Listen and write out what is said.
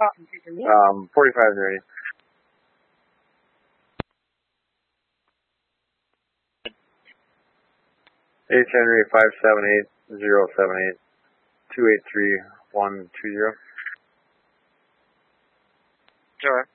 45 is ready. H Henry 578-078 283-120. Sure.